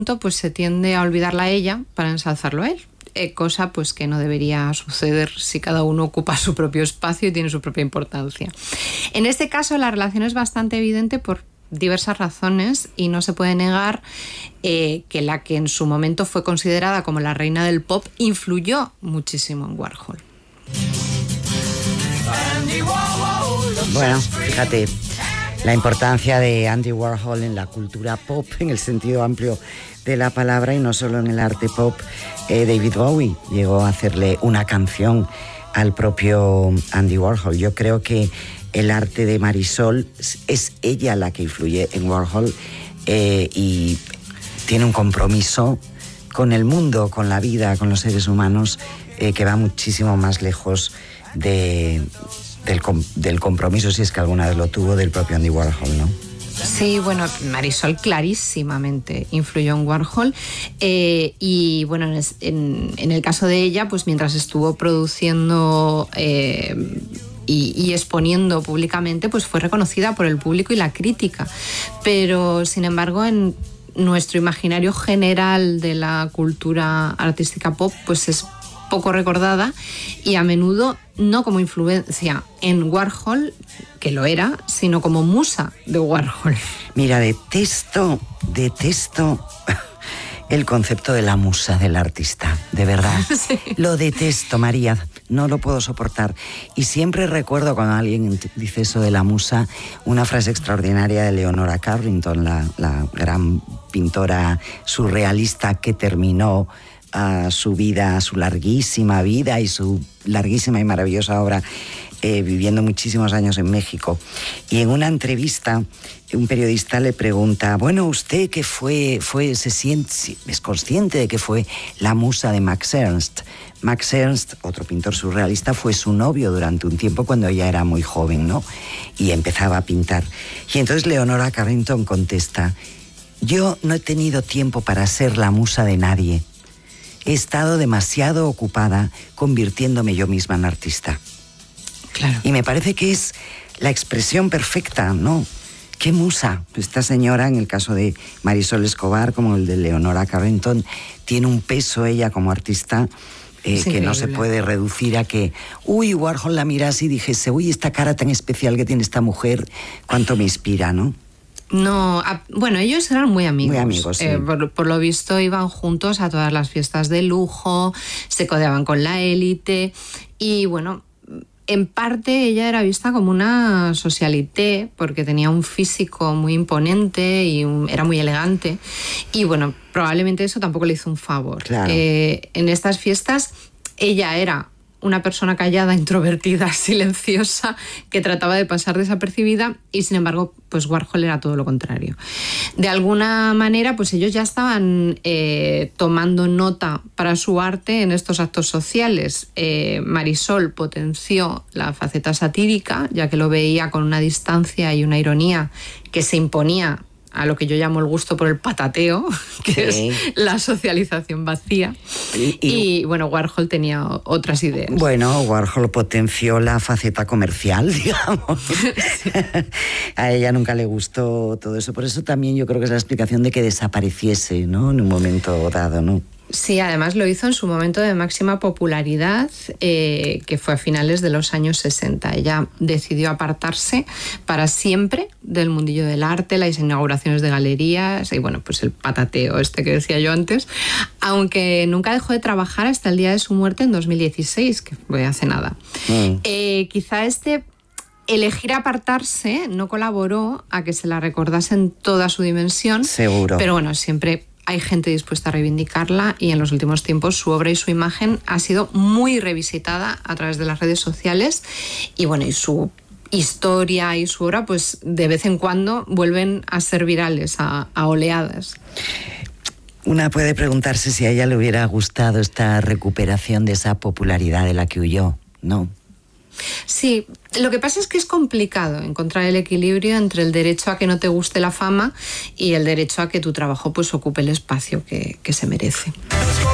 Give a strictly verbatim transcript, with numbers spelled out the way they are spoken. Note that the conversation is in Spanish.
pues se tiende a olvidarla a ella para ensalzarlo a él. Eh, cosa pues que no debería suceder si cada uno ocupa su propio espacio y tiene su propia importancia. En este caso la relación es bastante evidente por diversas razones y no se puede negar eh, que la que en su momento fue considerada como la reina del pop influyó muchísimo en Warhol. Bueno, fíjate, la importancia de Andy Warhol en la cultura pop, en el sentido amplio de la palabra y no solo en el arte pop. eh, David Bowie llegó a hacerle una canción al propio Andy Warhol. Yo creo que el arte de Marisol es ella la que influye en Warhol eh, y tiene un compromiso con el mundo, con la vida, con los seres humanos eh, que va muchísimo más lejos de, del, del compromiso, si es que alguna vez lo tuvo, del propio Andy Warhol, ¿no? Sí, bueno, Marisol clarísimamente influyó en Warhol eh, y bueno, en, en, en el caso de ella, pues mientras estuvo produciendo eh, y, y exponiendo públicamente, pues fue reconocida por el público y la crítica, pero sin embargo en nuestro imaginario general de la cultura artística pop, pues es poco recordada y a menudo no como influencia en Warhol, que lo era, sino como musa de Warhol. Mira, detesto, detesto el concepto de la musa del artista, de verdad. Sí. Lo detesto, María, no lo puedo soportar. Y siempre recuerdo cuando alguien dice eso de la musa, una frase extraordinaria de Leonora Carrington, la, la gran pintora surrealista que terminó a su vida, su larguísima vida y su larguísima y maravillosa obra eh, viviendo muchísimos años en México. Y en una entrevista un periodista le pregunta, bueno, ¿usted que fue, fue se siente, es consciente de que fue la musa de Max Ernst? Max Ernst, otro pintor surrealista, fue su novio durante un tiempo cuando ella era muy joven, ¿no? Y empezaba a pintar. Y entonces Leonora Carrington contesta, yo no he tenido tiempo para ser la musa de nadie. He estado demasiado ocupada convirtiéndome yo misma en artista. Claro. Y me parece que es la expresión perfecta, ¿no? ¡Qué musa! Esta señora, en el caso de Marisol Escobar, como el de Leonora Carrington, tiene un peso ella como artista eh, que no se puede reducir a que, uy, Warhol la mirase y dijese, uy, esta cara tan especial que tiene esta mujer, cuánto me inspira, ¿no? No, a, bueno, ellos eran muy amigos. Muy amigos, sí. Eh, por, por lo visto iban juntos a todas las fiestas de lujo, se codeaban con la élite y bueno, en parte ella era vista como una socialité porque tenía un físico muy imponente y un, era muy elegante y bueno, probablemente eso tampoco le hizo un favor. Claro. Eh, en estas fiestas ella era una persona callada, introvertida, silenciosa, que trataba de pasar desapercibida y sin embargo, pues Warhol era todo lo contrario. De alguna manera, pues ellos ya estaban eh, tomando nota para su arte en estos actos sociales. Eh, Marisol potenció la faceta satírica, ya que lo veía con una distancia y una ironía que se imponía a lo que yo llamo el gusto por el patateo, que sí. es la socialización vacía. Y, y, y bueno, Warhol tenía otras ideas. Bueno, Warhol potenció la faceta comercial, digamos. Sí. A ella nunca le gustó todo eso. Por eso también yo creo que es la explicación de que desapareciese, ¿no? En un momento dado, ¿no? Sí, además lo hizo en su momento de máxima popularidad, eh, que fue a finales de los años sesenta. Ella decidió apartarse para siempre del mundillo del arte, las inauguraciones de galerías y bueno, pues el patateo este que decía yo antes, aunque nunca dejó de trabajar hasta el día de su muerte en dos mil dieciséis, que fue hace nada. Mm. Eh, quizá este elegir apartarse no colaboró a que se la recordase en toda su dimensión. Seguro. Pero bueno, siempre hay gente dispuesta a reivindicarla y en los últimos tiempos su obra y su imagen ha sido muy revisitada a través de las redes sociales y bueno, y su historia y su obra pues de vez en cuando vuelven a ser virales, a, a oleadas. Una puede preguntarse si a ella le hubiera gustado esta recuperación de esa popularidad de la que huyó, ¿no? Sí, lo que pasa es que es complicado encontrar el equilibrio entre el derecho a que no te guste la fama y el derecho a que tu trabajo pues ocupe el espacio que, que se merece.